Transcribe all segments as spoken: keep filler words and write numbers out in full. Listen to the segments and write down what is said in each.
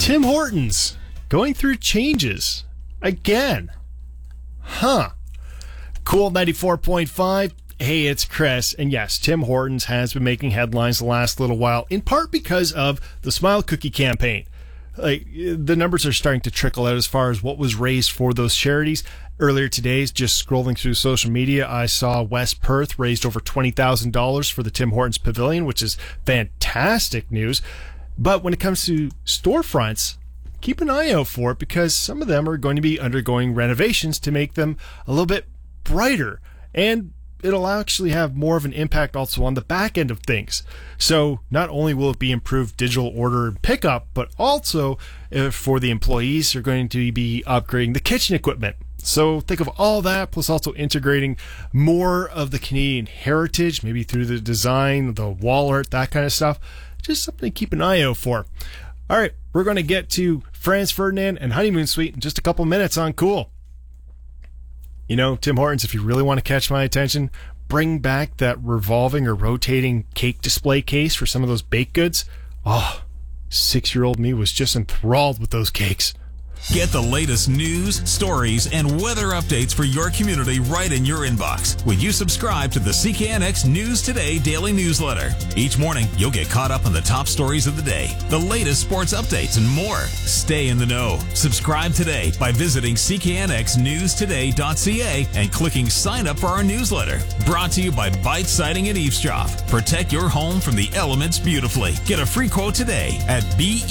Tim Hortons going through changes again. Huh. Cool ninety-four point five. Hey, it's Chris. And yes, Tim Hortons has been making headlines the last little while, in part because of the Smile Cookie campaign. Like, the numbers are starting to trickle out as far as what was raised for those charities. Earlier today, just scrolling through social media, I saw West Perth raised over twenty thousand dollars for the Tim Hortons Pavilion, which is fantastic news. But when it comes to storefronts, keep an eye out for it, because some of them are going to be undergoing renovations to make them a little bit brighter, and it'll actually have more of an impact also on the back end of things. So not only will it be improved digital order and pickup, but also uh, for the employees, they're going to be upgrading the kitchen equipment. So think of all that, plus also integrating more of the Canadian heritage, maybe through the design, the wall art, that kind of stuff. Just something to keep an eye out for. All right, we're going to get to Franz Ferdinand and Honeymoon Suite in just a couple minutes on Cool. You know, Tim Hortons, if you really want to catch my attention, bring back that revolving or rotating cake display case for some of those baked goods. Oh, six-year-old me was just enthralled with those cakes. Get the latest news, stories, and weather updates for your community right in your inbox when you subscribe to the C K N X News Today daily newsletter. Each morning, you'll get caught up on the top stories of the day, the latest sports updates, and more. Stay in the know. Subscribe today by visiting c k n x news today dot c a and clicking sign up for our newsletter. Brought to you by Bite Siding and Eavesdrop. Protect your home from the elements beautifully. Get a free quote today at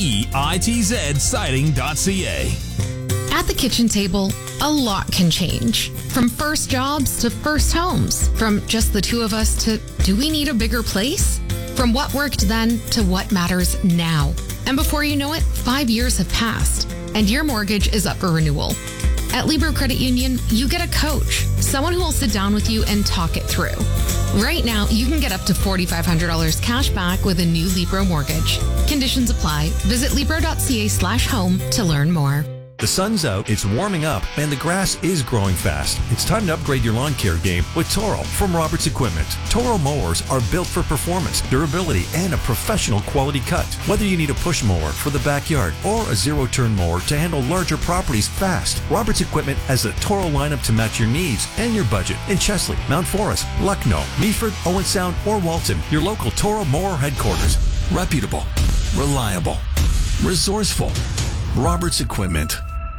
bitz siding dot c a. At the kitchen table, a lot can change. From first jobs to first homes. From just the two of us to, do we need a bigger place? From what worked then to what matters now. And before you know it, five years have passed, and your mortgage is up for renewal. At Libro Credit Union, you get a coach, someone who will sit down with you and talk it through. Right now, you can get up to four thousand five hundred dollars cash back with a new Libro mortgage. Conditions apply. Visit libro dot c a slash home to learn more. The sun's out, it's warming up, and the grass is growing fast. It's time to upgrade your lawn care game with Toro from Roberts Equipment. Toro mowers are built for performance, durability, and a professional quality cut. Whether you need a push mower for the backyard or a zero-turn mower to handle larger properties fast, Roberts Equipment has the Toro lineup to match your needs and your budget in Chesley, Mount Forest, Lucknow, Meaford, Owen Sound, or Walton. Your local Toro mower headquarters. Reputable, reliable, resourceful. Roberts Equipment.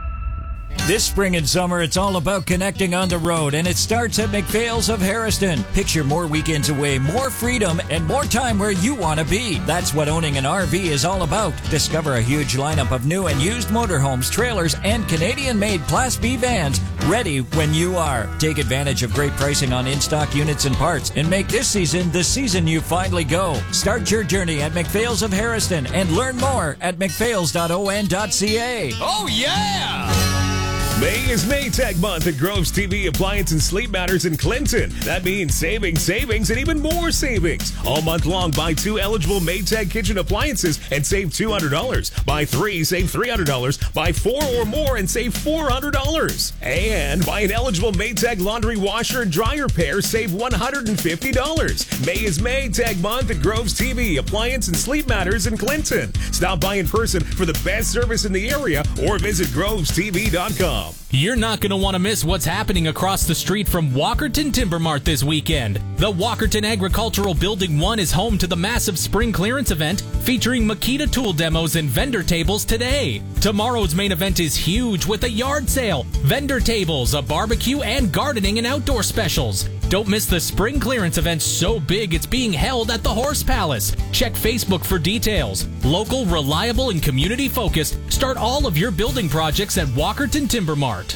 This spring and summer, it's all about connecting on the road, and it starts at McPhail's of Harrison. Picture more weekends away, more freedom, and more time where you want to be. That's what owning an R V is all about. Discover a huge lineup of new and used motorhomes, trailers, and Canadian-made Class B vans ready when you are. Take advantage of great pricing on in-stock units and parts, and make this season the season you finally go. Start your journey at McPhail's of Harrison and learn more at mcphails dot o n dot c a. Oh, yeah! May is Maytag month at Groves T V Appliance and Sleep Matters in Clinton. That means savings, savings, and even more savings. All month long, buy two eligible Maytag kitchen appliances and save two hundred dollars. Buy three, save three hundred dollars. Buy four or more and save four hundred dollars. And buy an eligible Maytag laundry washer and dryer pair, save one hundred fifty dollars. May is Maytag month at Groves T V Appliance and Sleep Matters in Clinton. Stop by in person for the best service in the area or visit groves t v dot com. You're not going to want to miss what's happening across the street from Walkerton Timber Mart this weekend. The Walkerton Agricultural Building one is home to the massive spring clearance event featuring Makita tool demos and vendor tables today. Tomorrow's main event is huge with a yard sale, vendor tables, a barbecue, and gardening and outdoor specials. Don't miss the spring clearance event so big it's being held at the Horse Palace. Check Facebook for details. Local, reliable, and community focused. Start all of your building projects at Walkerton Timber Mart.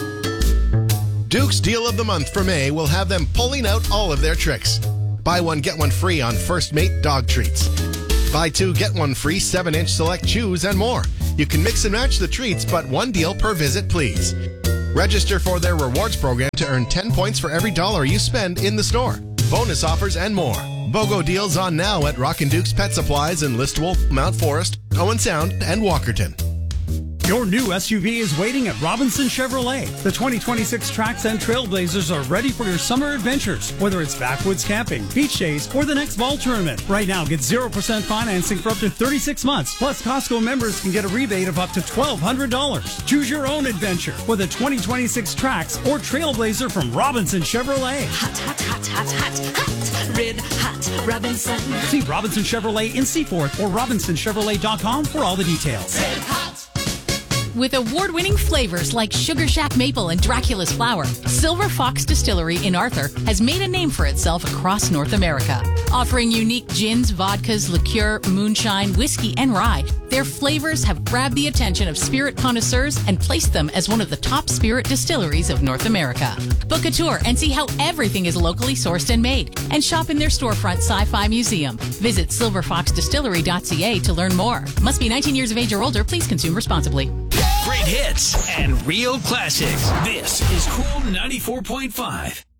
Duke's Deal of the Month for May will have them pulling out all of their tricks. Buy one, get one free on First Mate dog treats. Buy two, get one free seven inch select chews and more. You can mix and match the treats, but one deal per visit, please. Register for their rewards program to earn ten points for every dollar you spend in the store. Bonus offers and more. BOGO deals on now at Rockin' Duke's Pet Supplies in Listowel, Mount Forest, Owen Sound, and Walkerton. Your new S U V is waiting at Robinson Chevrolet. The twenty twenty-six Trax and Trailblazers are ready for your summer adventures, whether it's backwoods camping, beach days, or the next ball tournament. Right now, get zero percent financing for up to thirty-six months. Plus, Costco members can get a rebate of up to twelve hundred dollars. Choose your own adventure with a twenty twenty-six Trax or Trailblazer from Robinson Chevrolet. Hot, hot, hot, hot, hot, hot. Red hot Robinson. See Robinson Chevrolet in Seaforth or robinson chevrolet dot com for all the details. Red hot. With award-winning flavors like Sugar Shack Maple and Dracula's Flower, Silver Fox Distillery in Arthur has made a name for itself across North America. Offering unique gins, vodkas, liqueur, moonshine, whiskey, and rye, their flavors have grabbed the attention of spirit connoisseurs and placed them as one of the top spirit distilleries of North America. Book a tour and see how everything is locally sourced and made, and shop in their storefront Sci-Fi Museum. Visit silver fox distillery dot c a to learn more. Must be nineteen years of age or older. Please consume responsibly. Great hits and real classics. This is Cool ninety-four point five.